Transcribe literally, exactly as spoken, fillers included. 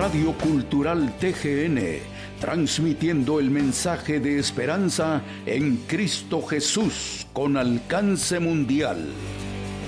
Radio Cultural T G N, transmitiendo el mensaje de esperanza en Cristo Jesús con alcance mundial.